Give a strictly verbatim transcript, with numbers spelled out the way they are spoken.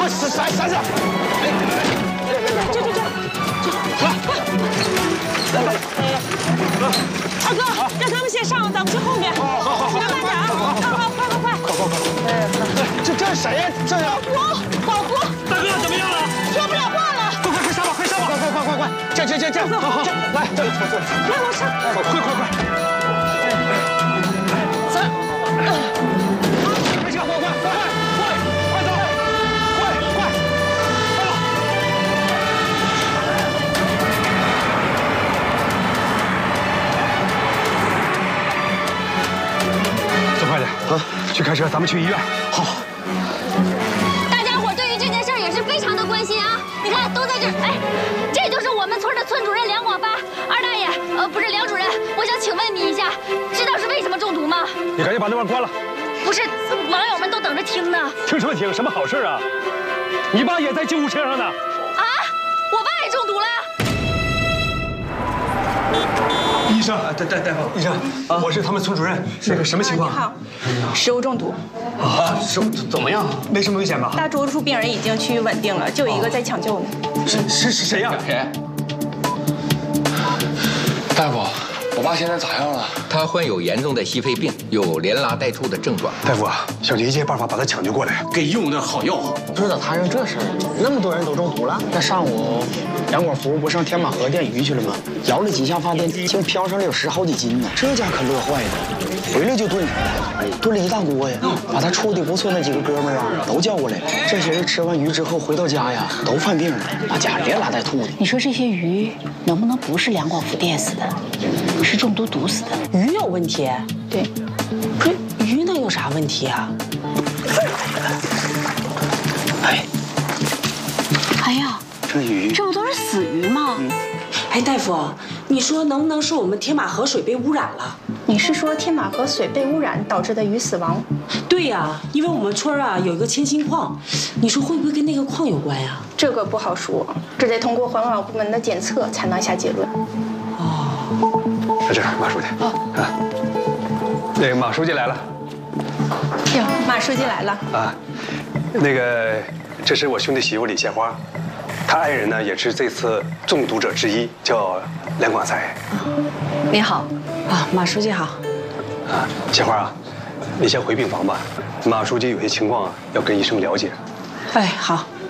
快闪闪闪闪！哎， 这这这，快快！来来来，二哥，让他们先上，咱们去后面。好，好，好，慢点啊！好好，快快快！ 快快快！哎，这这是谁呀？这是我，保国。大哥怎么样了？说不了话了。 快快快上吧，快上吧！快快快快快！这这这这，好好，来，这里坐坐。 来，我上。 快快快！三，好，快上，快快快快快走，快快快了！走快点啊！去开车，咱们去医院。好。 大家伙对于这件事也是非常的关心啊！你看，都在这儿。哎，这就是我们村的村主任梁广发。二大爷，呃，不是梁主任，我想请问你一下，知道是为什么中毒吗？ 你赶紧把那边关了。 不是，网友们都等着听呢。 听什么听？什么好事啊？你爸也在救护车上呢。 啊，我爸也中毒了。 医生，大大大夫，医生，我是他们村主任。那个什么情况？ 你好，食物中毒。 啊，是怎么样？没什么危险吧？ 大多数病人已经趋于稳定了，就有一个在抢救呢。 是是是谁呀？ 谁？大夫，我爸现在咋样了？ 他患有严重的矽肺病，有连拉带吐的症状。 大夫啊，想尽一切办法把他抢救过来，给用点好药。 不知道摊上这事儿，那么多人都中毒了。那上午，杨广福不上天马河电鱼去了吗？摇了几下发电机，竟飘上了有十好几斤呢。这家可乐坏的，回来就炖，炖了一大锅呀。把他处的不错那几个哥们儿啊，都叫过来。这些人吃完鱼之后回到家呀，都犯病了，把家里连拉带吐的。 你说这些鱼能不能不是梁广福电死的，是中毒毒死的？ 鱼有问题？ 对， 不是鱼能有啥问题啊？ 哎， 哎呀， 这鱼， 这不都是死鱼吗？ 嗯、哎，大夫，你说能不能是我们天马河水被污染了？ 你是说天马河水被污染导致的鱼死亡？ 对呀、啊，因为我们村啊有一个铅锌矿，你说会不会跟那个矿有关呀？ 这个不好说，这得通过环保部门的检测才能下结论。 哦，在这儿，马书记。啊啊，那个马书记来了。 哟，马书记来了。 啊，那个，这是我兄弟媳妇李鲜花，他爱人呢也是这次中毒者之一，叫梁广才。 你好。 啊，马书记好。 啊，鲜花啊，你先回病房吧。马书记有些情况啊要跟医生了解。 哎，好。